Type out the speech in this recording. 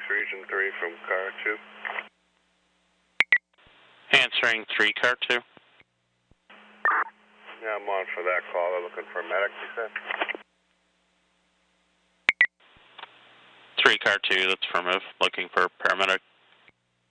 Region 3 from car 2. Answering 3, car 2. Yeah, I'm on for that call. They're looking for a medic, you said? 3, car 2, that's affirmative. Looking for a paramedic.